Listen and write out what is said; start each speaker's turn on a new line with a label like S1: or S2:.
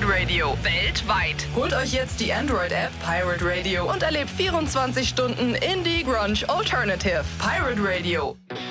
S1: Radio weltweit. Holt euch jetzt die Android-App Pirate Radio und erlebt 24 Stunden Indie Grunge Alternative. Pirate Radio.